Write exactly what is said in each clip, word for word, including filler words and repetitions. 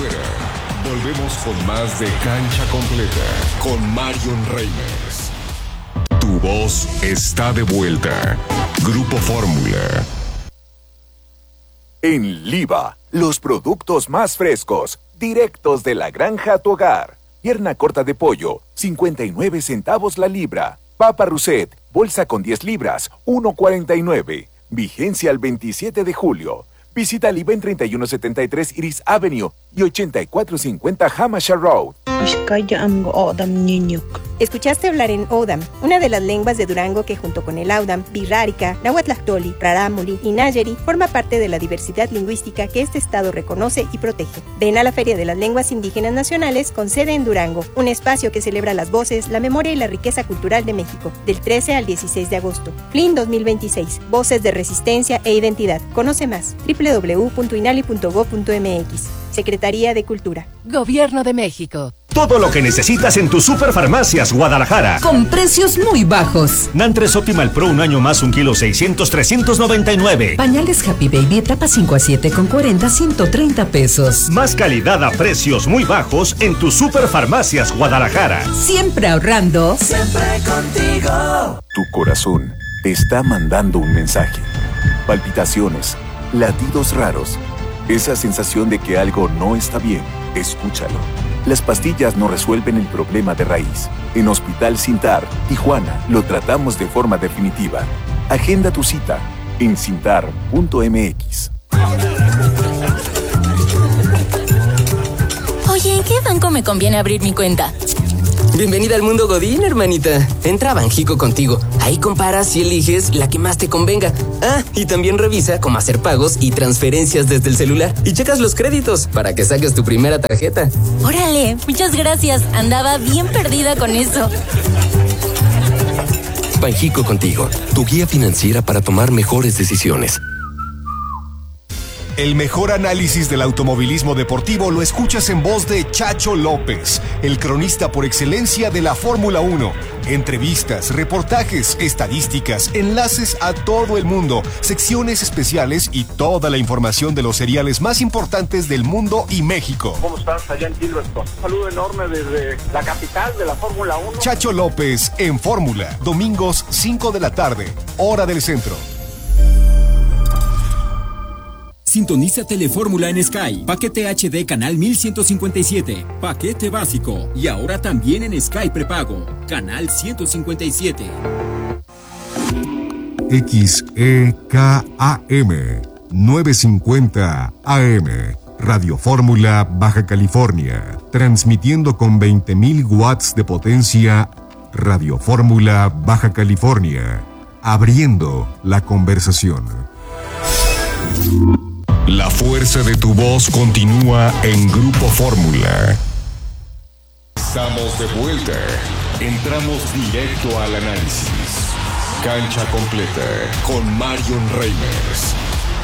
fuera. Volvemos con más de Cancha Completa con Marion Reimers. Tu voz está de vuelta. Grupo Fórmula. En Liva, los productos más frescos, directos de la granja a tu hogar. Pierna corta de pollo, cincuenta y nueve centavos la libra. Papa Rousset, bolsa con diez libras, uno cuarenta y nueve. Vigencia al veintisiete de julio. Visita Liva en treinta y uno setenta y tres Iris Avenue y ochenta y cuatro cincuenta Hampshire Road. Escuchaste hablar en Odam, una de las lenguas de Durango que junto con el Audam, Birrárica, Nahuatlactoli, Rarámuri y Nayeri forma parte de la diversidad lingüística que este estado reconoce y protege. Ven a la Feria de las Lenguas Indígenas Nacionales con sede en Durango, un espacio que celebra las voces, la memoria y la riqueza cultural de México, del trece al dieciséis de agosto. Flin dos mil veintiséis, Voces de Resistencia e Identidad. Conoce más, doble u doble u doble u punto inali punto gob punto eme equis. Secretaría de Cultura. Gobierno de México. Todo lo que necesitas en tus Superfarmacias Guadalajara. Con precios muy bajos. Nantres Optimal Pro un año más, un kilo seiscientos, trescientos noventa y nueve. Pañales Happy Baby etapa cinco a siete con cuarenta, ciento treinta pesos. Más calidad a precios muy bajos en tus Superfarmacias Guadalajara. Siempre ahorrando. Siempre contigo. Tu corazón te está mandando un mensaje. Palpitaciones, latidos raros. Esa sensación de que algo no está bien, escúchalo. Las pastillas no resuelven el problema de raíz. En Hospital Cintar, Tijuana, lo tratamos de forma definitiva. Agenda tu cita en cintar punto eme equis. Oye, ¿en qué banco me conviene abrir mi cuenta? Bienvenida al mundo Godín, hermanita. Entra a Banjico Contigo. Ahí comparas y eliges la que más te convenga. Ah, y también revisa cómo hacer pagos y transferencias desde el celular. Y checas los créditos para que saques tu primera tarjeta. Órale, muchas gracias. Andaba bien perdida con eso. Banjico Contigo, tu guía financiera para tomar mejores decisiones. El mejor análisis del automovilismo deportivo lo escuchas en voz de Chacho López, el cronista por excelencia de la Fórmula uno. Entrevistas, reportajes, estadísticas, enlaces a todo el mundo, secciones especiales y toda la información de los seriales más importantes del mundo y México. ¿Cómo estás allá en Silverstone? Un saludo enorme desde la capital de la Fórmula uno. Chacho López en Fórmula, domingos cinco de la tarde, hora del centro. Sintoniza Telefórmula en Sky. Paquete H D canal mil ciento cincuenta y siete. Paquete básico. Y ahora también en Sky prepago. Canal ciento cincuenta y siete. X E K A M novecientos cincuenta A M. Radio Fórmula Baja California. Transmitiendo con veinte mil watts de potencia. Radio Fórmula Baja California. Abriendo la conversación. La fuerza de tu voz continúa en Grupo Fórmula. Estamos de vuelta. Entramos directo al análisis. Cancha Completa con Marion Reimers.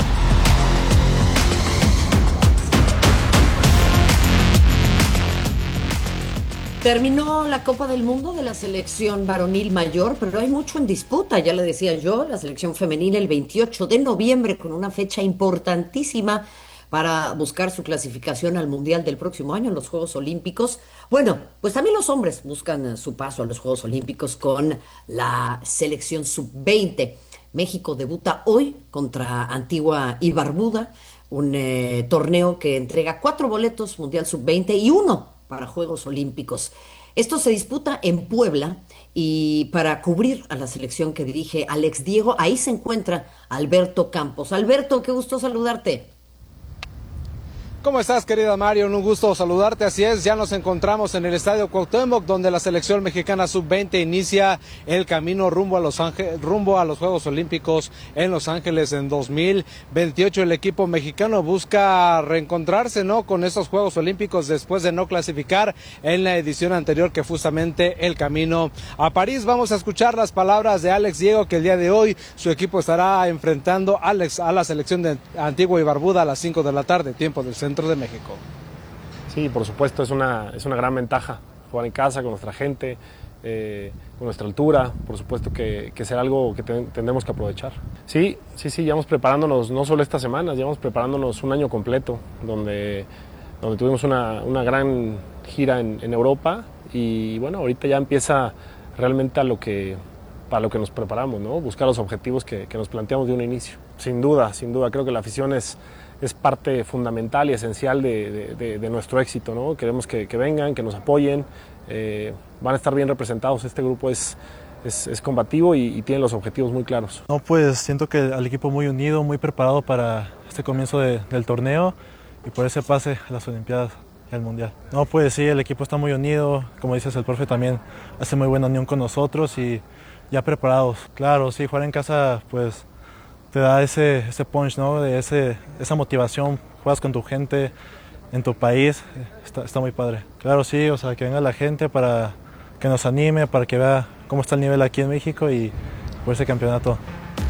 Terminó la Copa del Mundo de la selección varonil mayor, pero hay mucho en disputa, ya le decía yo, la selección femenil el veintiocho de noviembre con una fecha importantísima para buscar su clasificación al Mundial del próximo año en los Juegos Olímpicos. Bueno, pues también los hombres buscan su paso a los Juegos Olímpicos con la selección sub veinte. México debuta hoy contra Antigua y Barbuda, un eh, torneo que entrega cuatro boletos Mundial sub veinte y uno para Juegos Olímpicos. Esto se disputa en Puebla y para cubrir a la selección que dirige Alex Diego, ahí se encuentra Alberto Campos. Alberto, qué gusto saludarte. ¿Cómo estás, querida Marion? Un gusto saludarte, así es, ya nos encontramos en el Estadio Cuauhtémoc, donde la selección mexicana sub veinte inicia el camino rumbo a Los Ángeles, rumbo a los Juegos Olímpicos en Los Ángeles en dos mil veintiocho. El equipo mexicano busca reencontrarse, ¿no?, con estos Juegos Olímpicos después de no clasificar en la edición anterior, que justamente el camino a París. Vamos a escuchar las palabras de Alex Diego, que el día de hoy su equipo estará enfrentando a, Alex, a la selección de Antigua y Barbuda a las cinco de la tarde, tiempo del centro de México. Sí, por supuesto, es una, es una gran ventaja jugar en casa con nuestra gente, eh, con nuestra altura, por supuesto que, que será algo que ten, tendremos que aprovechar. Sí, sí, sí, llevamos preparándonos no solo estas semanas, llevamos preparándonos un año completo, donde donde tuvimos una, una gran gira en, en Europa y bueno, ahorita ya empieza realmente a lo que, para lo que nos preparamos, ¿no? Buscar los objetivos que, que nos planteamos de un inicio. Sin duda, sin duda, creo que la afición es, es parte fundamental y esencial de, de, de, de nuestro éxito, ¿no? Queremos que, que vengan, que nos apoyen, eh, van a estar bien representados, este grupo es, es, es combativo y, y tiene los objetivos muy claros. No, pues siento que al equipo muy unido, muy preparado para este comienzo de, del torneo y por ese pase a las Olimpiadas y al Mundial. No, pues sí, el equipo está muy unido, como dices, el profe también hace muy buena unión con nosotros y ya preparados. Claro, sí, jugar en casa pues te da ese, ese punch, ¿no? De ese, esa motivación, juegas con tu gente en tu país, está, está muy padre. Claro, sí, o sea, que venga la gente para que nos anime, para que vea cómo está el nivel aquí en México y por ese campeonato.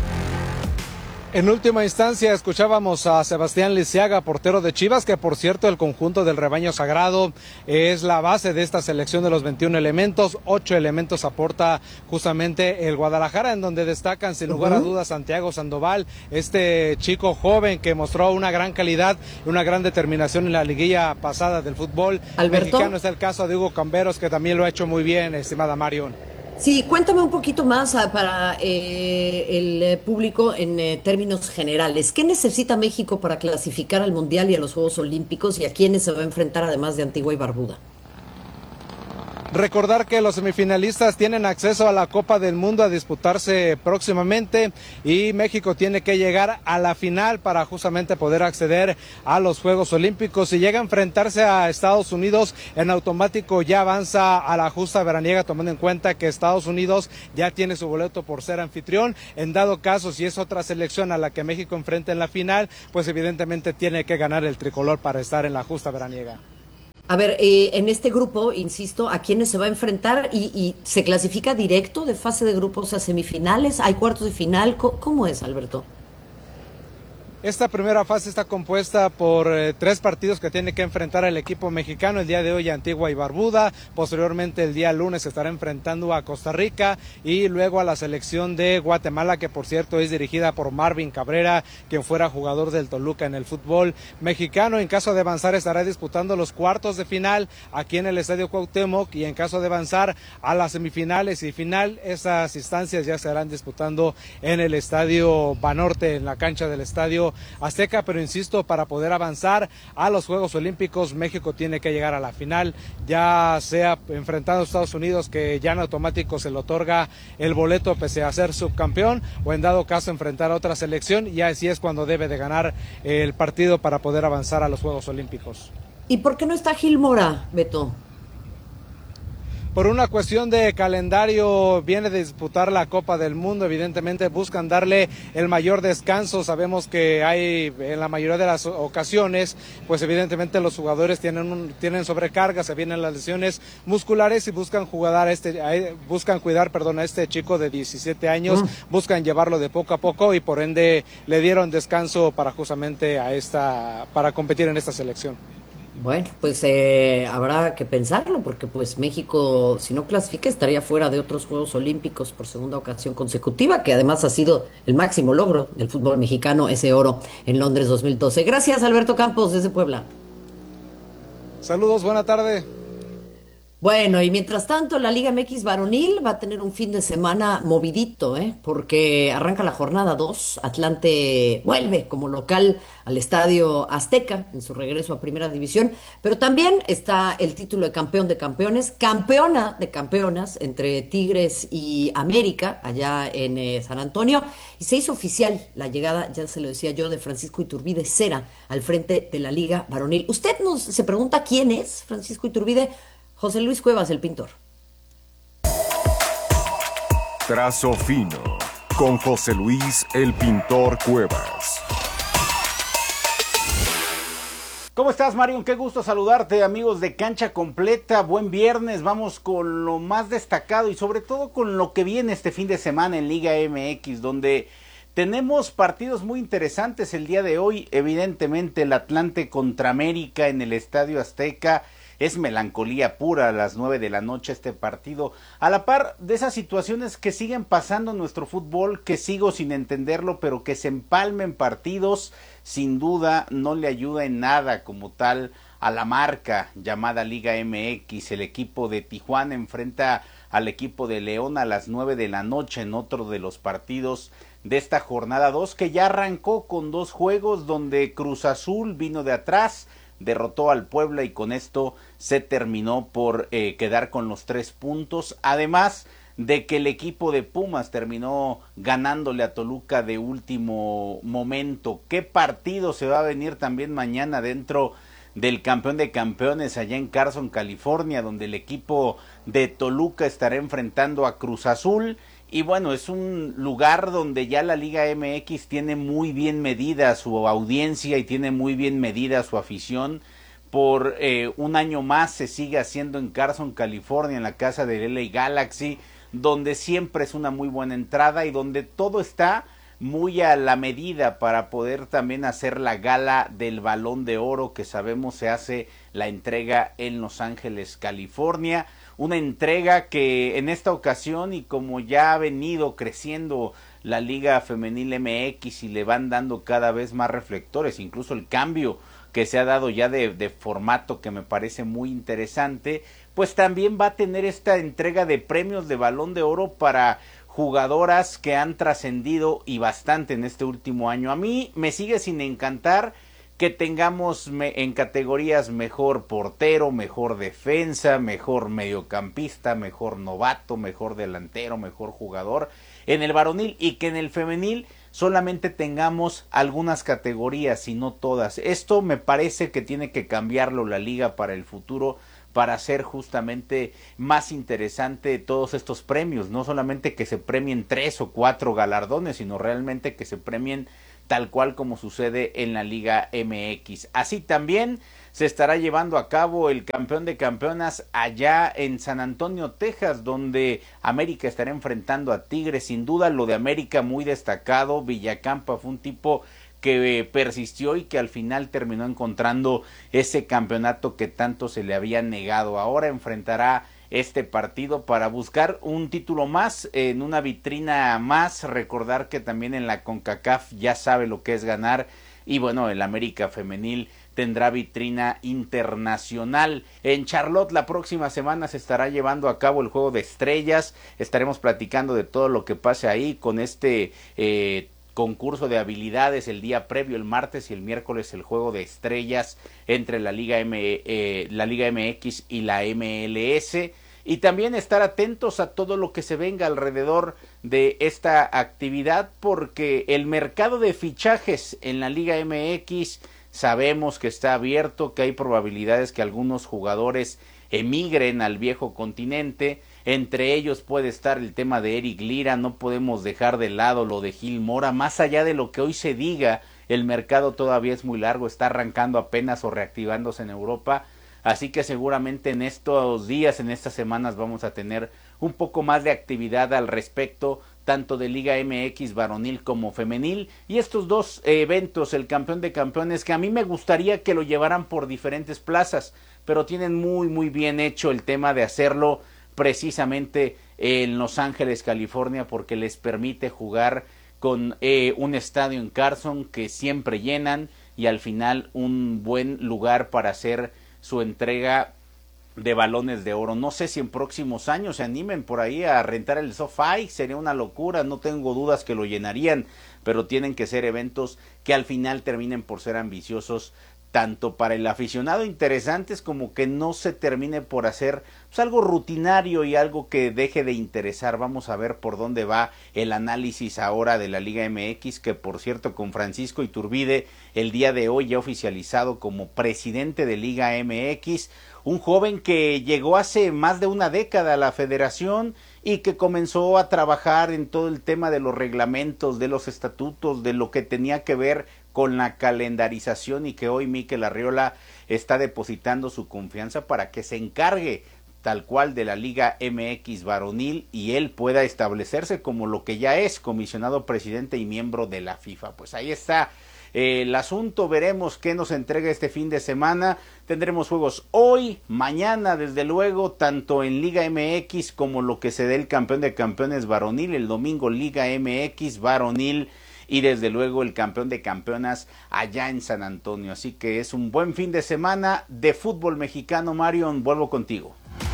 En última instancia escuchábamos a Sebastián Lisiaga, portero de Chivas, que por cierto el conjunto del rebaño sagrado es la base de esta selección de los veintiún elementos. Ocho elementos aporta justamente el Guadalajara, en donde destacan sin lugar a dudas Santiago Sandoval, este chico joven que mostró una gran calidad y una gran determinación en la liguilla pasada del fútbol Alberto. mexicano. Está el caso de Hugo Camberos, que también lo ha hecho muy bien, estimada Marion. Sí, cuéntame un poquito más ah, para eh, el eh, público en eh, términos generales. ¿Qué necesita México para clasificar al Mundial y a los Juegos Olímpicos y a quiénes se va a enfrentar además de Antigua y Barbuda? Recordar que los semifinalistas tienen acceso a la Copa del Mundo a disputarse próximamente y México tiene que llegar a la final para justamente poder acceder a los Juegos Olímpicos. Si llega a enfrentarse a Estados Unidos, en automático ya avanza a la justa veraniega, tomando en cuenta que Estados Unidos ya tiene su boleto por ser anfitrión. En dado caso, si es otra selección a la que México enfrenta en la final, pues evidentemente tiene que ganar el tricolor para estar en la justa veraniega. A ver, eh, en este grupo, insisto, ¿a quiénes se va a enfrentar? ¿Y, y se clasifica directo de fase de grupos a semifinales? ¿Hay cuartos de final? ¿Cómo es, Alberto? Esta primera fase está compuesta por eh, tres partidos que tiene que enfrentar el equipo mexicano. El día de hoy Antigua y Barbuda, posteriormente el día lunes se estará enfrentando a Costa Rica y luego a la selección de Guatemala, que por cierto es dirigida por Marvin Cabrera, quien fuera jugador del Toluca en el fútbol mexicano. En caso de avanzar estará disputando los cuartos de final aquí en el Estadio Cuauhtémoc y en caso de avanzar a las semifinales y final, esas instancias ya se estarán disputando en el Estadio Banorte, en la cancha del Estadio Azteca, pero insisto, para poder avanzar a los Juegos Olímpicos, México tiene que llegar a la final, ya sea enfrentando a Estados Unidos, que ya en automático se le otorga el boleto pese a ser subcampeón, o en dado caso enfrentar a otra selección, y así es cuando debe de ganar el partido para poder avanzar a los Juegos Olímpicos. ¿Y por qué no está Gil Mora, Beto? Por una cuestión de calendario, viene de disputar la Copa del Mundo, evidentemente buscan darle el mayor descanso. Sabemos que hay en la mayoría de las ocasiones, pues evidentemente los jugadores tienen un, tienen sobrecarga, se vienen las lesiones musculares y buscan jugar a este, a, buscan cuidar, perdón, a este chico de diecisiete años, mm. buscan llevarlo de poco a poco y por ende le dieron descanso para justamente a esta, para competir en esta selección. Bueno, pues eh, habrá que pensarlo porque pues México, si no clasifica, estaría fuera de otros Juegos Olímpicos por segunda ocasión consecutiva, que además ha sido el máximo logro del fútbol mexicano, ese oro en Londres dos mil doce. Gracias, Alberto Campos, desde Puebla. Saludos, buena tarde. Bueno, y mientras tanto, la Liga M X varonil va a tener un fin de semana movidito, ¿eh? Porque arranca la jornada dos, Atlante vuelve como local al Estadio Azteca en su regreso a Primera División, pero también está el título de campeón de campeones, campeona de campeonas entre Tigres y América, allá en eh, San Antonio, y se hizo oficial la llegada, ya se lo decía yo, de Francisco Iturbide Cera al frente de la Liga varonil. Usted nos se pregunta quién es Francisco Iturbide. José Luis Cuevas, el pintor. Trazo fino, con José Luis, el pintor Cuevas. ¿Cómo estás, Marion? Qué gusto saludarte, amigos de Cancha Completa. Buen viernes, vamos con lo más destacado y sobre todo con lo que viene este fin de semana en Liga M X, donde tenemos partidos muy interesantes el día de hoy. Evidentemente el Atlante contra América en el Estadio Azteca. Es melancolía pura a las nueve de la noche este partido, a la par de esas situaciones que siguen pasando en nuestro fútbol, que sigo sin entenderlo, pero que se empalmen partidos, sin duda no le ayuda en nada como tal a la marca llamada Liga M X. El equipo de Tijuana enfrenta al equipo de León a las nueve de la noche en otro de los partidos de esta jornada dos, que ya arrancó con dos juegos donde Cruz Azul vino de atrás, derrotó al Puebla y con esto se terminó por eh, quedar con los tres puntos. Además de que el equipo de Pumas terminó ganándole a Toluca de último momento. ¿Qué partido se va a venir también mañana dentro del campeón de campeones allá en Carson, California, donde el equipo de Toluca estará enfrentando a Cruz Azul? Y bueno, es un lugar donde ya la Liga M X tiene muy bien medida su audiencia y tiene muy bien medida su afición. Por eh, un año más se sigue haciendo en Carson, California, en la casa de L A Galaxy, donde siempre es una muy buena entrada y donde todo está muy a la medida para poder también hacer la gala del Balón de Oro, que sabemos se hace la entrega en Los Ángeles, California. Una entrega que en esta ocasión, y como ya ha venido creciendo la Liga Femenil M X y le van dando cada vez más reflectores, incluso el cambio que se ha dado ya de, de formato, que me parece muy interesante, pues también va a tener esta entrega de premios de Balón de Oro para jugadoras que han trascendido y bastante en este último año. A mí me sigue sin encantar que tengamos me, en categorías mejor portero, mejor defensa, mejor mediocampista, mejor novato, mejor delantero, mejor jugador en el varonil, y que en el femenil solamente tengamos algunas categorías y no todas. Esto me parece que tiene que cambiarlo la liga para el futuro, para hacer justamente más interesante todos estos premios, no solamente que se premien tres o cuatro galardones, sino realmente que se premien tal cual como sucede en la Liga M X. Así también se estará llevando a cabo el campeón de campeonas allá en San Antonio, Texas, donde América estará enfrentando a Tigres. Sin duda lo de América muy destacado. Villacampa fue un tipo que persistió y que al final terminó encontrando ese campeonato que tanto se le había negado. Ahora enfrentará este partido para buscar un título más, en una vitrina más. Recordar que también en la CONCACAF ya sabe lo que es ganar, y bueno, el América femenil tendrá vitrina internacional. En Charlotte la próxima semana se estará llevando a cabo el Juego de Estrellas. Estaremos platicando de todo lo que pase ahí con este eh, concurso de habilidades el día previo, el martes, y el miércoles el Juego de Estrellas entre la Liga M, eh, la Liga M X y la M L S. Y también estar atentos a todo lo que se venga alrededor de esta actividad, porque el mercado de fichajes en la Liga M X sabemos que está abierto, que hay probabilidades que algunos jugadores emigren al viejo continente. Entre ellos puede estar el tema de Eric Lira. No podemos dejar de lado lo de Gil Mora. Más allá de lo que hoy se diga, el mercado todavía es muy largo, está arrancando apenas o reactivándose en Europa. Así que seguramente en estos días, en estas semanas, vamos a tener un poco más de actividad al respecto, tanto de Liga M X varonil como femenil. Y estos dos eventos, el campeón de campeones, que a mí me gustaría que lo llevaran por diferentes plazas, pero tienen muy muy bien hecho el tema de hacerlo precisamente en Los Ángeles, California, porque les permite jugar con eh, un estadio en Carson que siempre llenan, y al final un buen lugar para hacer su entrega de balones de oro. No sé si en próximos años se animen por ahí a rentar el SoFi, sería una locura, no tengo dudas que lo llenarían, pero tienen que ser eventos que al final terminen por ser ambiciosos, tanto para el aficionado interesantes como que no se termine por hacer pues, algo rutinario y algo que deje de interesar. Vamos a ver por dónde va el análisis ahora de la Liga M X, que por cierto con Francisco Iturbide el día de hoy ya oficializado como presidente de Liga M X, un joven que llegó hace más de una década a la federación y que comenzó a trabajar en todo el tema de los reglamentos, de los estatutos, de lo que tenía que ver con la calendarización, y que hoy Mikel Arriola está depositando su confianza para que se encargue tal cual de la Liga M X varonil y él pueda establecerse como lo que ya es, comisionado presidente y miembro de la FIFA. Pues ahí está eh, el asunto. Veremos qué nos entrega este fin de semana. Tendremos juegos hoy, mañana, desde luego, tanto en Liga M X como lo que se dé el campeón de campeones varonil. El domingo Liga M X varonil y desde luego el campeón de campeonas allá en San Antonio. Así que es un buen fin de semana de fútbol mexicano. Marion, vuelvo contigo.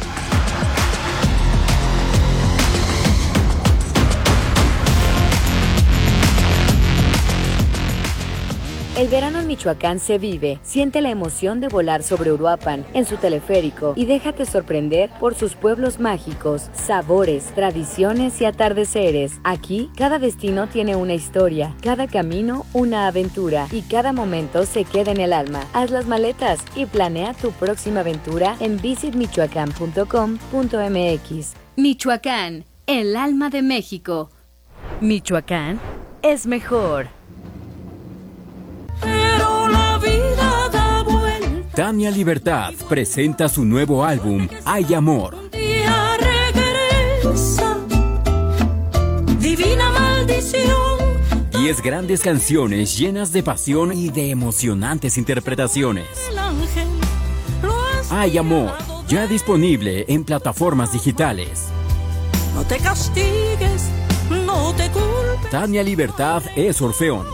El verano en Michoacán se vive. Siente la emoción de volar sobre Uruapan en su teleférico y déjate sorprender por sus pueblos mágicos, sabores, tradiciones y atardeceres. Aquí, cada destino tiene una historia, cada camino una aventura y cada momento se queda en el alma. Haz las maletas y planea tu próxima aventura en visit michoacán punto com punto m x. Michoacán, el alma de México. Michoacán es mejor. Pero la vida da vuelta. Tania Libertad presenta su nuevo álbum, Hay Amor. Un día regresa, divina maldición. Diez grandes canciones llenas de pasión y de emocionantes interpretaciones. El ángel lo ha Hay Amor, ya disponible en plataformas digitales. No te castigues, no te culpes. Tania Libertad es Orfeón.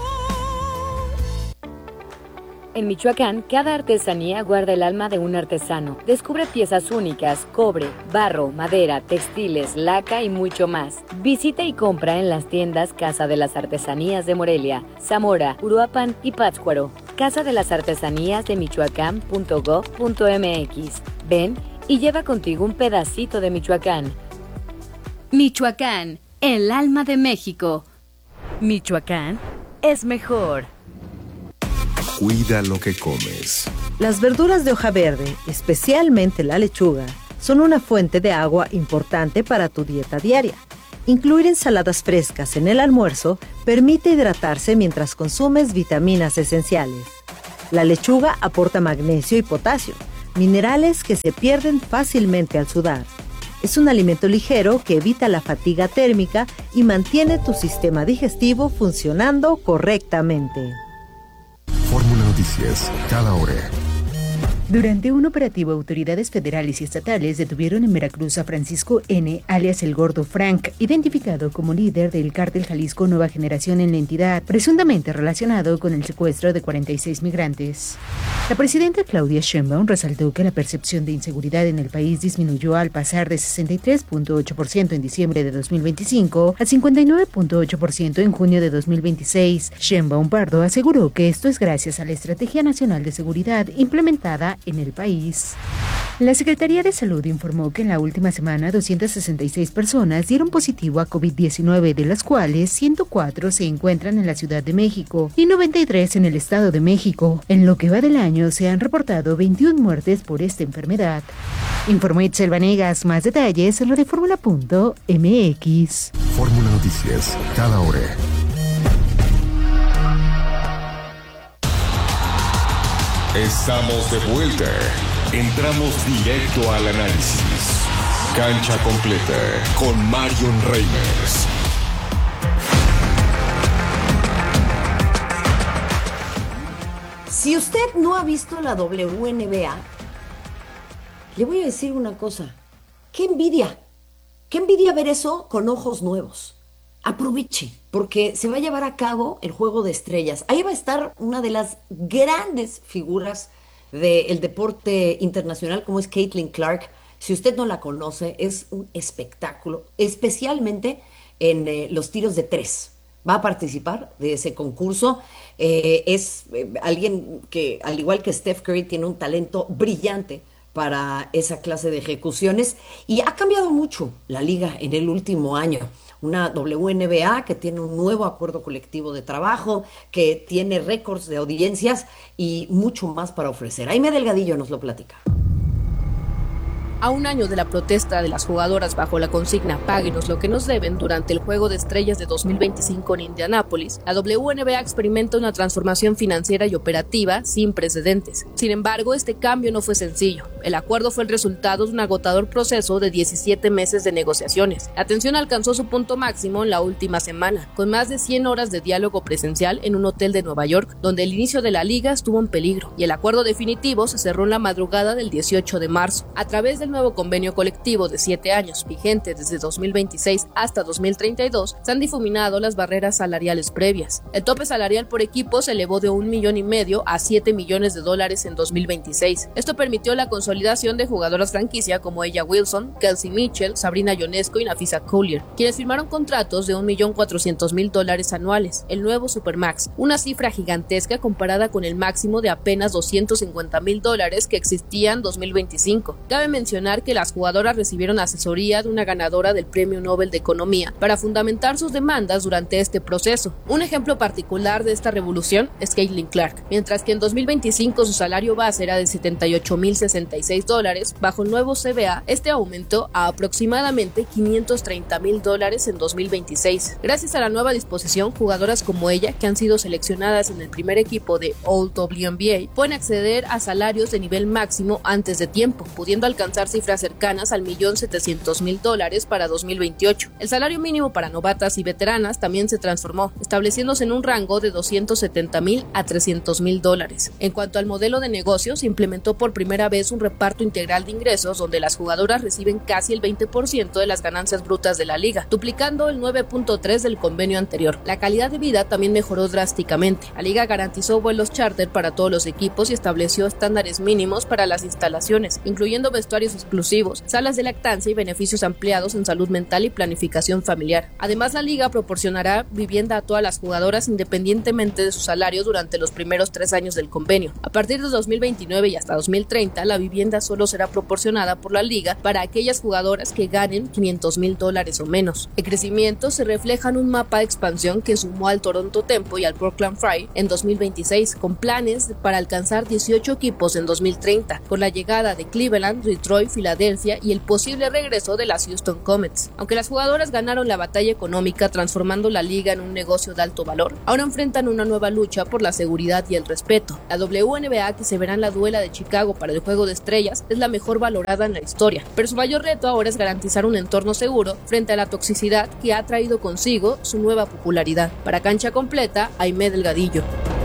En Michoacán, cada artesanía guarda el alma de un artesano. Descubre piezas únicas, cobre, barro, madera, textiles, laca y mucho más. Visita y compra en las tiendas Casa de las Artesanías de Morelia, Zamora, Uruapan y Pátzcuaro. Casa de las Artesanías de michoacán punto gob punto m x. Ven y lleva contigo un pedacito de Michoacán. Michoacán, el alma de México. Michoacán es mejor. Cuida lo que comes. Las verduras de hoja verde, especialmente la lechuga, son una fuente de agua importante para tu dieta diaria. Incluir ensaladas frescas en el almuerzo permite hidratarse mientras consumes vitaminas esenciales. La lechuga aporta magnesio y potasio, minerales que se pierden fácilmente al sudar. Es un alimento ligero que evita la fatiga térmica y mantiene tu sistema digestivo funcionando correctamente. Fórmula Noticias, cada hora. Durante un operativo, autoridades federales y estatales detuvieron en Veracruz a Francisco N., alias El Gordo Frank, identificado como líder del cártel Jalisco Nueva Generación en la entidad, presuntamente relacionado con el secuestro de cuarenta y seis migrantes. La presidenta Claudia Sheinbaum resaltó que la percepción de inseguridad en el país disminuyó al pasar de sesenta y tres punto ocho por ciento en diciembre de dos mil veinticinco a cincuenta y nueve punto ocho por ciento en junio de dos mil veintiséis. Sheinbaum Pardo aseguró que esto es gracias a la Estrategia Nacional de Seguridad implementada en el país. La Secretaría de Salud informó que en la última semana doscientas sesenta y seis personas dieron positivo a COVID diecinueve, de las cuales ciento cuatro se encuentran en la Ciudad de México y noventa y tres en el Estado de México. En lo que va del año se han reportado veintiuna muertes por esta enfermedad. Informó Itzel Vanegas. Más detalles en lo de fórmula punto m x. Fórmula Noticias, cada hora. Estamos de vuelta. Entramos directo al análisis. Cancha completa con Marion Reimers. Si usted no ha visto la W N B A, le voy a decir una cosa. ¡Qué envidia! ¡Qué envidia ver eso con ojos nuevos! Aproveche, porque se va a llevar a cabo el Juego de Estrellas. Ahí va a estar una de las grandes figuras del deporte internacional, como es Caitlin Clark. Si usted no la conoce, es un espectáculo, especialmente en eh, los tiros de tres. Va a participar de ese concurso. Eh, es eh, alguien que, al igual que Steph Curry, tiene un talento brillante para esa clase de ejecuciones, y ha cambiado mucho la liga en el último año. Una W N B A que tiene un nuevo acuerdo colectivo de trabajo, que tiene récords de audiencias y mucho más para ofrecer. Aime Delgadillo nos lo platica. A un año de la protesta de las jugadoras bajo la consigna "Páguenos lo que nos deben" durante el Juego de Estrellas de dos mil veinticinco en Indianápolis, la W N B A experimenta una transformación financiera y operativa sin precedentes. Sin embargo, este cambio no fue sencillo. El acuerdo fue el resultado de un agotador proceso de diecisiete meses de negociaciones. La tensión alcanzó su punto máximo en la última semana, con más de cien horas de diálogo presencial en un hotel de Nueva York, donde el inicio de la liga estuvo en peligro, y el acuerdo definitivo se cerró en la madrugada del dieciocho de marzo. A través del el nuevo convenio colectivo de siete años, vigente desde dos mil veintiséis hasta dos mil treinta y dos, se han difuminado las barreras salariales previas. El tope salarial por equipo se elevó de un millón y medio a siete millones de dólares en dos mil veintiséis. Esto permitió la consolidación de jugadoras franquicia como Ella Wilson, Kelsey Mitchell, Sabrina Ionesco y Nafisa Collier, quienes firmaron contratos de un millón cuatrocientos mil dólares anuales, el nuevo Supermax, una cifra gigantesca comparada con el máximo de apenas doscientos cincuenta mil dólares que existía en dos mil veinticinco. Cabe mencionar que las jugadoras recibieron asesoría de una ganadora del Premio Nobel de Economía para fundamentar sus demandas durante este proceso. Un ejemplo particular de esta revolución es Caitlin Clark. Mientras que en dos mil veinticinco su salario base era de setenta y ocho mil sesenta y seis dólares, bajo el nuevo C B A, este aumentó a aproximadamente quinientos treinta mil dólares en dos mil veintiséis. Gracias a la nueva disposición, jugadoras como ella, que han sido seleccionadas en el primer equipo de All W N B A, pueden acceder a salarios de nivel máximo antes de tiempo, pudiendo alcanzar cifras cercanas al millón setecientos mil dólares para dos mil veintiocho. El salario mínimo para novatas y veteranas también se transformó, estableciéndose en un rango de doscientos setenta mil a trescientos mil dólares. En cuanto al modelo de negocio, se implementó por primera vez un reparto integral de ingresos donde las jugadoras reciben casi el veinte por ciento de las ganancias brutas de la liga, duplicando el nueve punto tres del convenio anterior. La calidad de vida también mejoró drásticamente. La liga garantizó vuelos charter para todos los equipos y estableció estándares mínimos para las instalaciones, incluyendo vestuarios exclusivos, salas de lactancia y beneficios ampliados en salud mental y planificación familiar. Además, la liga proporcionará vivienda a todas las jugadoras independientemente de su salario durante los primeros tres años del convenio. A partir de dos mil veintinueve y hasta dos mil treinta, la vivienda solo será proporcionada por la liga para aquellas jugadoras que ganen quinientos mil dólares o menos. El crecimiento se refleja en un mapa de expansión que sumó al Toronto Tempo y al Portland Fire en dos mil veintiséis, con planes para alcanzar dieciocho equipos en dos mil treinta, con la llegada de Cleveland, Detroit, Filadelfia y el posible regreso de las Houston Comets. Aunque las jugadoras ganaron la batalla económica transformando la liga en un negocio de alto valor, ahora enfrentan una nueva lucha por la seguridad y el respeto. La W N B A, que se verá en la duela de Chicago para el Juego de Estrellas, es la mejor valorada en la historia, pero su mayor reto ahora es garantizar un entorno seguro frente a la toxicidad que ha traído consigo su nueva popularidad. Para Cancha Completa, Aimé Delgadillo.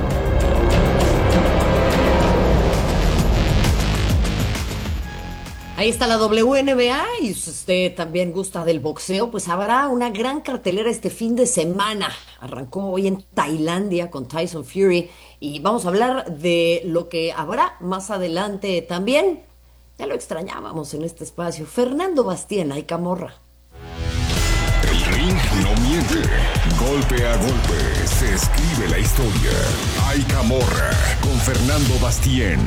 Ahí está la W N B A, y si usted también gusta del boxeo, pues habrá una gran cartelera este fin de semana. Arrancó hoy en Tailandia con Tyson Fury y vamos a hablar de lo que habrá más adelante también. Ya lo extrañábamos en este espacio. Fernando Bastien, ay Camorra. El ring no miente. Golpe a golpe se escribe la historia. Ay Camorra con Fernando Bastien.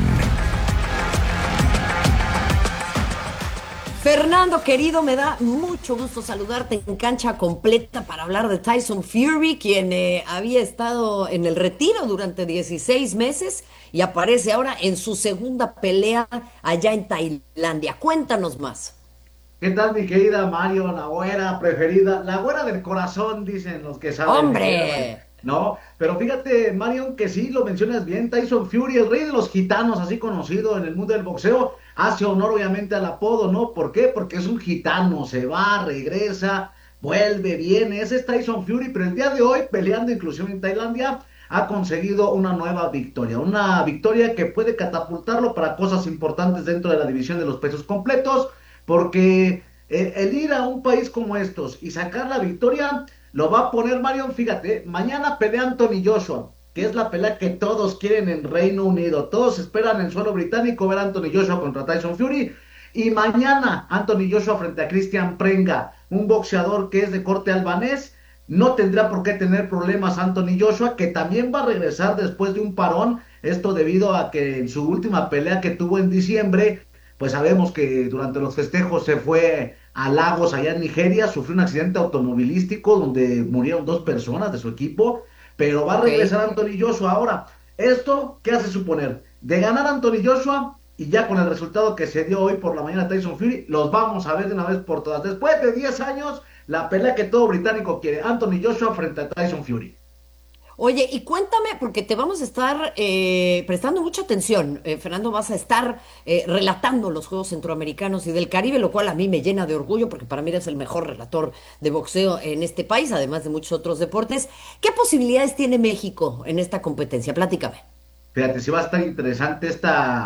Fernando, querido, me da mucho gusto saludarte en Cancha Completa para hablar de Tyson Fury, quien eh, había estado en el retiro durante dieciséis meses y aparece ahora en su segunda pelea allá en Tailandia. Cuéntanos más. ¿Qué tal, mi querida Mario, la güera preferida? La güera del corazón, dicen los que saben. ¡Hombre! No, pero fíjate, Marion, que sí lo mencionas bien. Tyson Fury, el rey de los gitanos, así conocido en el mundo del boxeo, hace honor obviamente al apodo, ¿no? ¿Por qué? Porque es un gitano, se va, regresa, vuelve, viene. Ese es Tyson Fury, pero el día de hoy, peleando inclusive en Tailandia, ha conseguido una nueva victoria. Una victoria que puede catapultarlo para cosas importantes dentro de la división de los pesos completos, porque eh, el ir a un país como estos y sacar la victoria lo va a poner, Marion, fíjate, mañana pelea Anthony Joshua, que es la pelea que todos quieren en Reino Unido. Todos esperan en suelo británico ver a Anthony Joshua contra Tyson Fury. Y mañana Anthony Joshua frente a Cristian Prenga, un boxeador que es de corte albanés. No tendrá por qué tener problemas Anthony Joshua, que también va a regresar después de un parón. Esto debido a que en su última pelea que tuvo en diciembre, pues sabemos que durante los festejos se fue a Lagos, allá en Nigeria, sufrió un accidente automovilístico donde murieron dos personas de su equipo, pero va a regresar okay. Anthony Joshua ahora. ¿Esto qué hace suponer? De ganar Anthony Joshua, y ya con el resultado que se dio hoy por la mañana Tyson Fury, los vamos a ver de una vez por todas. Después de diez años, la pelea que todo británico quiere, Anthony Joshua frente a Tyson Fury. Oye, y cuéntame, porque te vamos a estar eh, prestando mucha atención, eh, Fernando, vas a estar eh, relatando los Juegos Centroamericanos y del Caribe, lo cual a mí me llena de orgullo, porque para mí eres el mejor relator de boxeo en este país, además de muchos otros deportes. ¿Qué posibilidades tiene México en esta competencia? Platícame. Fíjate, si va a estar interesante esta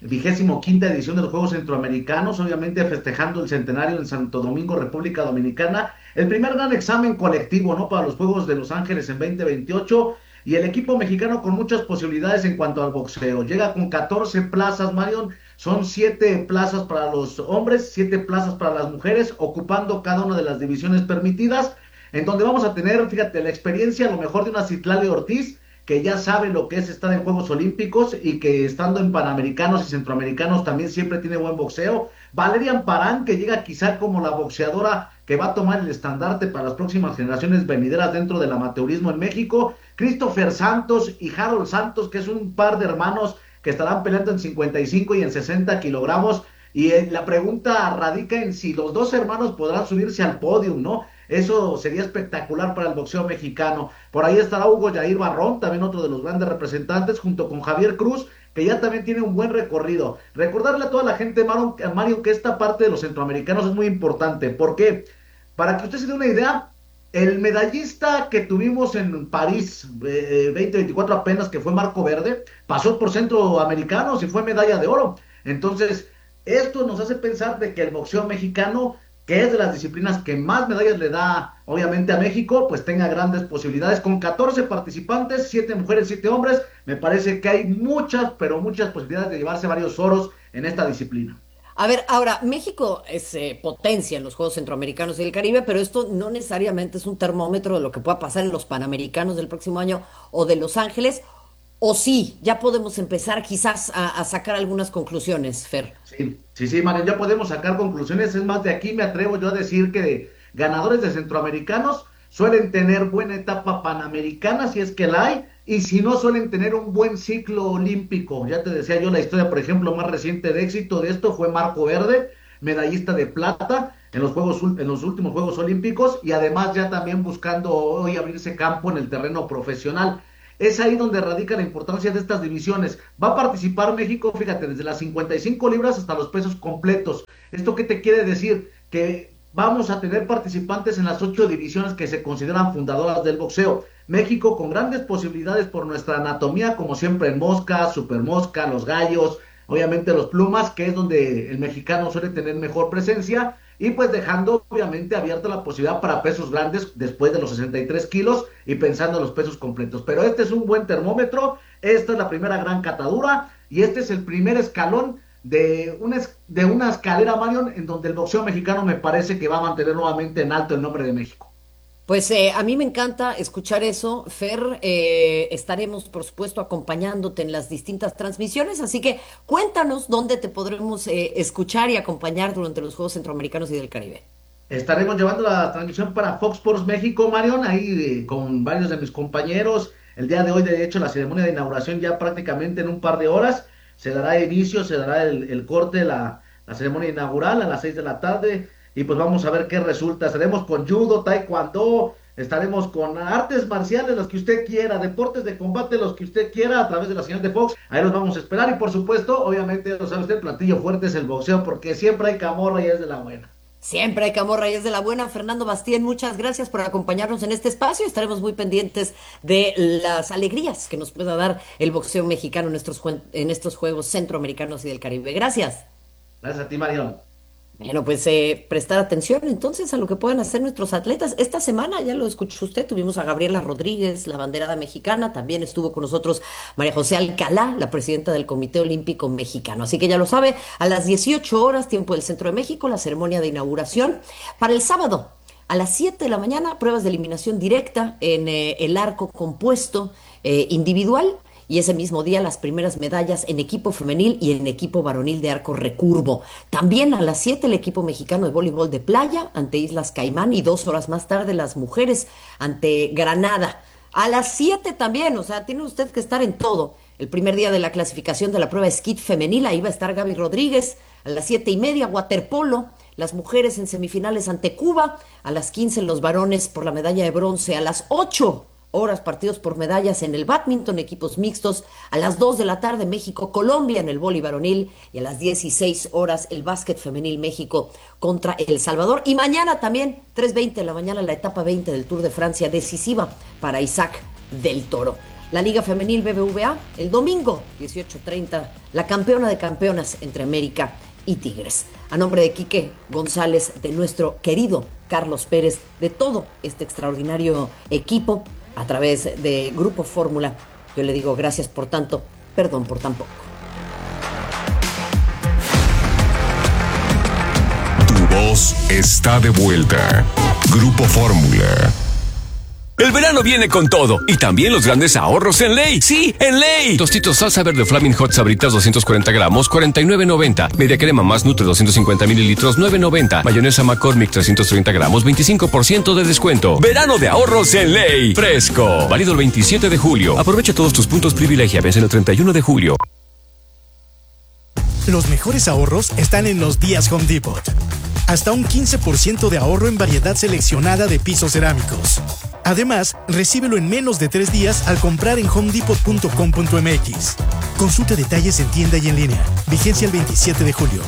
vigésimo quinta edición de los Juegos Centroamericanos, obviamente festejando el centenario en Santo Domingo, República Dominicana. El primer gran examen colectivo, ¿no?, para los Juegos de Los Ángeles en veinte veintiocho. Y el equipo mexicano con muchas posibilidades en cuanto al boxeo. Llega con catorce plazas, Marion. Son siete plazas para los hombres, siete plazas para las mujeres, ocupando cada una de las divisiones permitidas, en donde vamos a tener, fíjate, la experiencia a lo mejor de una Citlali Ortiz, que ya sabe lo que es estar en Juegos Olímpicos y que estando en Panamericanos y Centroamericanos también siempre tiene buen boxeo. Valeria Amparán, que llega quizá como la boxeadora que va a tomar el estandarte para las próximas generaciones venideras dentro del amateurismo en México. Christopher Santos y Harold Santos, que es un par de hermanos que estarán peleando en cincuenta y cinco y en sesenta kilogramos. Y eh, la pregunta radica en si los dos hermanos podrán subirse al podio, ¿no? Eso sería espectacular para el boxeo mexicano. Por ahí estará Hugo Yair Barrón, también otro de los grandes representantes, junto con Javier Cruz, que ya también tiene un buen recorrido. Recordarle a toda la gente, Mario, Mario, que esta parte de los centroamericanos es muy importante. ¿Por qué? Para que usted se dé una idea, el medallista que tuvimos en París eh, veinte veinticuatro apenas, que fue Marco Verde, pasó por centroamericanos y fue medalla de oro. Entonces, esto nos hace pensar de que el boxeo mexicano, que es de las disciplinas que más medallas le da, obviamente, a México, pues tenga grandes posibilidades. Con catorce participantes, siete mujeres, siete hombres, me parece que hay muchas, pero muchas posibilidades de llevarse varios oros en esta disciplina. A ver, ahora, México es eh, potencia en los Juegos Centroamericanos y del Caribe, pero esto no necesariamente es un termómetro de lo que pueda pasar en los Panamericanos del próximo año o de Los Ángeles, o sí, ya podemos empezar quizás a, a sacar algunas conclusiones, Fer. Sí, sí, sí, María, ya podemos sacar conclusiones. Es más, de aquí me atrevo yo a decir que ganadores de Centroamericanos suelen tener buena etapa panamericana, si es que la hay, y si no, suelen tener un buen ciclo olímpico. Ya te decía yo la historia, por ejemplo, más reciente de éxito de esto fue Marco Verde, medallista de plata en los juegos en los últimos Juegos Olímpicos, y además ya también buscando hoy abrirse campo en el terreno profesional. Es ahí donde radica la importancia de estas divisiones. Va a participar México, fíjate, desde las cincuenta y cinco libras hasta los pesos completos. ¿Esto qué te quiere decir? Que vamos a tener participantes en las ocho divisiones que se consideran fundadoras del boxeo. México con grandes posibilidades por nuestra anatomía, como siempre en mosca, supermosca, los gallos, obviamente los plumas, que es donde el mexicano suele tener mejor presencia, y pues dejando obviamente abierta la posibilidad para pesos grandes después de los sesenta y tres kilos y pensando en los pesos completos. Pero este es un buen termómetro, esta es la primera gran catadura y este es el primer escalón de una, de una escalera, Marion, en donde el boxeo mexicano me parece que va a mantener nuevamente en alto el nombre de México. Pues eh, a mí me encanta escuchar eso, Fer. Eh, estaremos, por supuesto, acompañándote en las distintas transmisiones, así que cuéntanos dónde te podremos eh, escuchar y acompañar durante los Juegos Centroamericanos y del Caribe. Estaremos llevando la transmisión para Fox Sports México, Marion, ahí eh, con varios de mis compañeros. El día de hoy, de hecho, la ceremonia de inauguración ya prácticamente en un par de horas. Se dará inicio, se dará el, el corte, la, la ceremonia inaugural a las seis de la tarde. Y pues vamos a ver qué resulta. Estaremos con judo, taekwondo, estaremos con artes marciales, los que usted quiera, deportes de combate, los que usted quiera, a través de la señal de Fox. Ahí los vamos a esperar. Y por supuesto, obviamente, lo sabe usted, el platillo fuerte es el boxeo, porque siempre hay camorra y es de la buena. Siempre hay camorra y es de la buena. Fernando Bastien, muchas gracias por acompañarnos en este espacio. Estaremos muy pendientes de las alegrías que nos pueda dar el boxeo mexicano en estos, en estos Juegos Centroamericanos y del Caribe. Gracias. Gracias a ti, Marion. Bueno, pues eh, prestar atención entonces a lo que pueden hacer nuestros atletas. Esta semana, ya lo escuchó usted, tuvimos a Gabriela Rodríguez, la banderada mexicana. También estuvo con nosotros María José Alcalá, la presidenta del Comité Olímpico Mexicano. Así que ya lo sabe, a las dieciocho horas, tiempo del Centro de México, la ceremonia de inauguración. Para el sábado, a las siete de la mañana, pruebas de eliminación directa en eh, el arco compuesto eh, individual. Y ese mismo día las primeras medallas en equipo femenil y en equipo varonil de arco recurvo. También a las siete el equipo mexicano de voleibol de playa ante Islas Caimán, y dos horas más tarde las mujeres ante Granada. A las siete también, o sea, tiene usted que estar en todo. El primer día de la clasificación de la prueba esquí femenil, ahí va a estar Gaby Rodríguez. A las siete y media, waterpolo, las mujeres en semifinales ante Cuba. A las quince los varones por la medalla de bronce. A las ocho horas partidos por medallas en el bádminton, equipos mixtos. A las dos de la tarde México-Colombia en el vóley varonil, y a las dieciséis horas el básquet femenil México contra El Salvador. Y mañana también, tres veinte de la mañana, la etapa veinte del Tour de Francia, decisiva para Isaac del Toro. la Liga Femenil B B V A, el domingo, dieciocho treinta, la campeona de campeonas entre América y Tigres. A nombre de Quique González, de nuestro querido Carlos Pérez, de todo este extraordinario equipo, a través de Grupo Fórmula, yo le digo gracias por tanto, perdón por tan poco. Tu voz está de vuelta. Grupo Fórmula. El verano viene con todo y también los grandes ahorros en Ley. Sí, en Ley. Tostitos salsa verde Flaming Hot Sabritas doscientos cuarenta gramos, cuarenta y nueve noventa. Media crema más Nutre doscientos cincuenta mililitros, nueve noventa. Mayonesa McCormick trescientos treinta gramos, veinticinco por ciento de descuento. Verano de ahorros en Ley. Fresco. Válido el veintisiete de julio. Aprovecha todos tus puntos privilegia. Vence el treinta y uno de julio. Los mejores ahorros están en los días Home Depot. Hasta un quince por ciento de ahorro en variedad seleccionada de pisos cerámicos. Además, recíbelo en menos de tres días al comprar en home depot punto com punto m x. Consulta detalles en tienda y en línea. Vigencia el veintisiete de julio.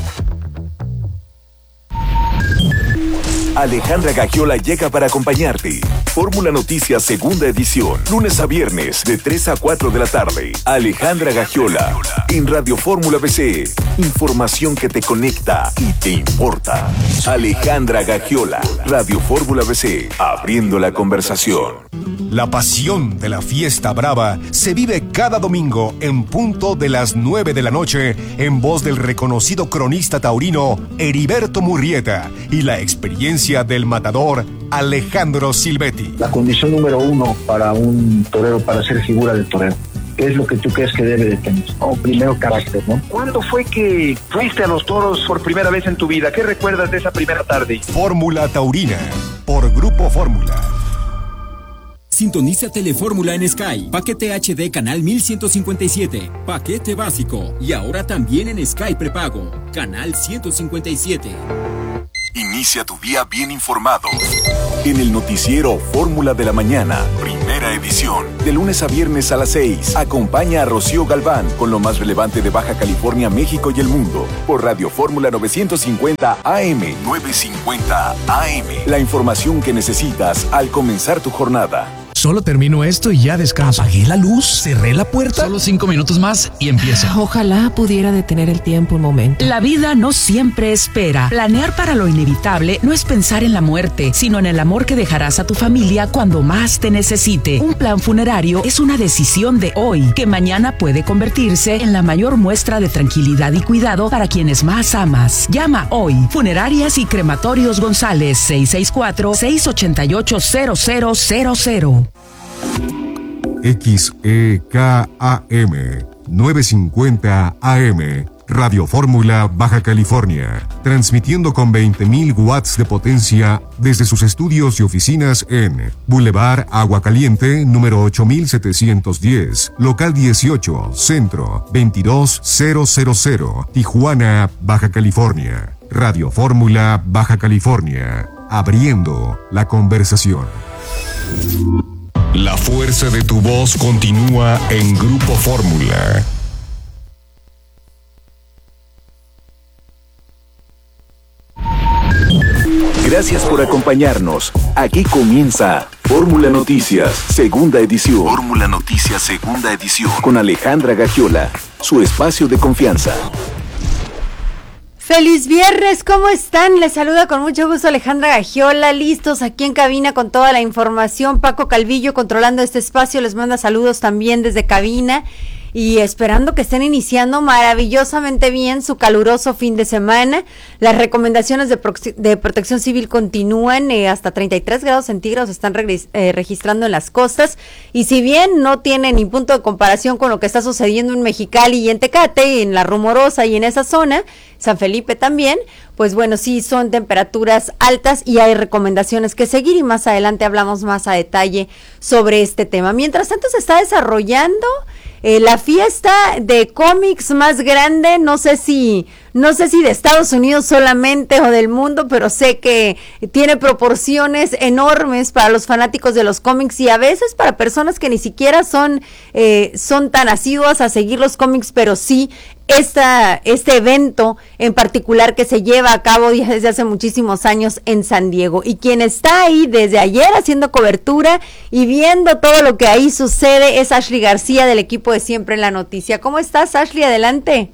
Alejandra Gagiola llega para acompañarte. Fórmula Noticias segunda edición, lunes a viernes de tres a cuatro de la tarde. Alejandra Gagiola en Radio Fórmula B C. Información que te conecta y te importa. Alejandra Gagiola, Radio Fórmula B C, abriendo la conversación. La pasión de la fiesta brava se vive cada domingo en punto de las nueve de la noche en voz del reconocido cronista taurino Heriberto Murrieta y la experiencia del matador Alejandro Silvetti. La condición número uno para un torero, para ser figura del torero, ¿qué es lo que tú crees que debe de tener? Oh, primero carácter, ¿no? ¿Cuándo fue que fuiste a los toros por primera vez en tu vida? ¿Qué recuerdas de esa primera tarde? Fórmula Taurina, por Grupo Fórmula. Sintoniza Telefórmula en Sky. Paquete H D canal mil ciento cincuenta y siete. Paquete básico. Y ahora también en Sky prepago. Canal ciento cincuenta y siete. Inicia tu día bien informado. En el noticiero Fórmula de la Mañana, primera edición. De lunes a viernes a las seis. Acompaña a Rocío Galván con lo más relevante de Baja California, México y el mundo. Por Radio Fórmula novecientos cincuenta A M. novecientos cincuenta A M. La información que necesitas al comenzar tu jornada. Solo termino esto y ya descanso. Apagué la luz, cerré la puerta. Solo cinco minutos más y empiezo. Ojalá pudiera detener el tiempo un momento. La vida no siempre espera. Planear para lo inevitable no es pensar en la muerte, sino en el amor que dejarás a tu familia cuando más te necesite. Un plan funerario es una decisión de hoy, que mañana puede convertirse en la mayor muestra de tranquilidad y cuidado para quienes más amas. Llama hoy. Funerarias y Crematorios González, seis seis cuatro, seis ocho ocho, cero cero cero cero. X E K A M novecientos cincuenta A M, Radio Fórmula Baja California, transmitiendo con veinte mil watts de potencia desde sus estudios y oficinas en Boulevard Agua Caliente, número ocho mil setecientos diez, local dieciocho, Centro, veintidós mil, Tijuana, Baja California. Radio Fórmula Baja California, abriendo la conversación. La fuerza de tu voz continúa en Grupo Fórmula. Gracias por acompañarnos. Aquí comienza Fórmula Noticias, segunda edición. Fórmula Noticias, segunda edición. Con Alejandra Gagiola, su espacio de confianza. Feliz viernes, ¿cómo están? Les saluda con mucho gusto Alejandra Gagiola, listos aquí en cabina con toda la información. Paco Calvillo controlando este espacio, les manda saludos también desde cabina y esperando que estén iniciando maravillosamente bien su caluroso fin de semana. Las recomendaciones de, pro- de protección civil continúan, eh, hasta treinta y tres grados centígrados están regis- eh, registrando en las costas, y si bien no tiene ni punto de comparación con lo que está sucediendo en Mexicali y en Tecate, en La Rumorosa y en esa zona, San Felipe también, pues bueno, sí son temperaturas altas y hay recomendaciones que seguir, y más adelante hablamos más a detalle sobre este tema. Mientras tanto se está desarrollando Eh, la fiesta de cómics más grande, no sé si, no sé si de Estados Unidos solamente o del mundo, pero sé que tiene proporciones enormes para los fanáticos de los cómics y a veces para personas que ni siquiera son, eh, son tan asiduas a seguir los cómics, pero sí esta, este evento en particular que se lleva a cabo desde hace muchísimos años en San Diego. Y quien está ahí desde ayer haciendo cobertura y viendo todo lo que ahí sucede es Ashley García del equipo de Siempre en la Noticia. ¿Cómo estás, Ashley? Adelante.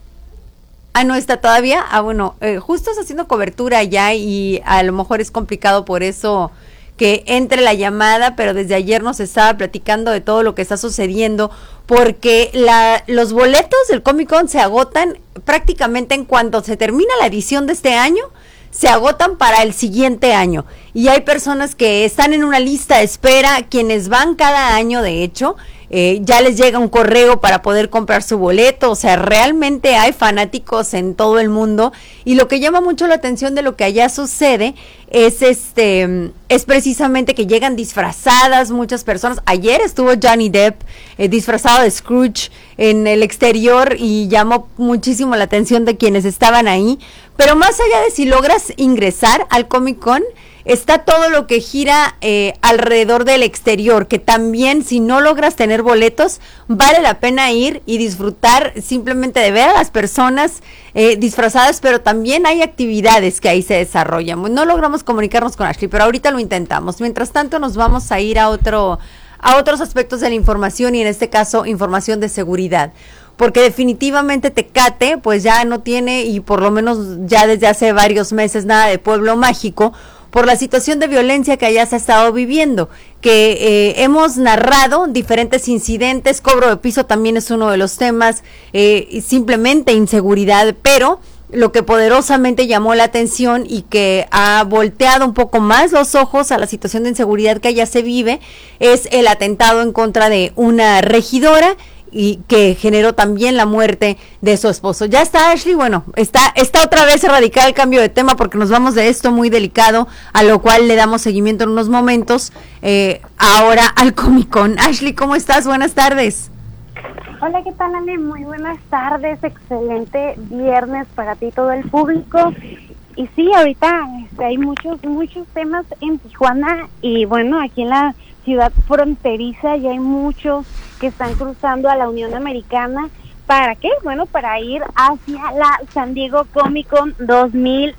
Ah, ¿no está todavía? Ah, bueno, eh, justo está haciendo cobertura ya y a lo mejor es complicado por eso que entre la llamada, pero desde ayer nos estaba platicando de todo lo que está sucediendo, porque la, los boletos del Comic Con se agotan prácticamente en cuanto se termina la edición de este año, se agotan para el siguiente año. Y hay personas que están en una lista de espera, quienes van cada año, de hecho, eh, ya les llega un correo para poder comprar su boleto. O sea, realmente hay fanáticos en todo el mundo, y lo que llama mucho la atención de lo que allá sucede es este es precisamente que llegan disfrazadas muchas personas. Ayer estuvo Johnny Depp eh, disfrazado de Scrooge en el exterior y llamó muchísimo la atención de quienes estaban ahí. Pero más allá de si logras ingresar al Comic Con, está todo lo que gira eh, alrededor del exterior, que también, si no logras tener boletos, vale la pena ir y disfrutar simplemente de ver a las personas eh, disfrazadas, pero también hay actividades que ahí se desarrollan. No logramos comunicarnos con Ashley, pero ahorita lo intentamos. Mientras tanto, nos vamos a ir a otro, a otros aspectos de la información, y en este caso, información de seguridad. Porque definitivamente Tecate, pues ya no tiene, y por lo menos ya desde hace varios meses, nada de pueblo mágico, por la situación de violencia que allá se ha estado viviendo, que eh, hemos narrado diferentes incidentes. Cobro de piso también es uno de los temas, eh, simplemente inseguridad, pero lo que poderosamente llamó la atención y que ha volteado un poco más los ojos a la situación de inseguridad que allá se vive es el atentado en contra de una regidora, y que generó también la muerte de su esposo. Ya está, Ashley. Bueno, está está otra vez erradicado el cambio de tema, porque nos vamos de esto muy delicado, a lo cual le damos seguimiento en unos momentos, eh, ahora al Comic Con. Ashley, ¿cómo estás? Buenas tardes. Hola, ¿qué tal, Ale? Muy buenas tardes, excelente viernes para ti y todo el público. Y sí, ahorita este, hay muchos, muchos temas en Tijuana, y bueno, aquí en la ciudad fronteriza ya hay muchos que están cruzando a la Unión Americana. ¿Para qué? Bueno, para ir hacia la San Diego Comic Con dos mil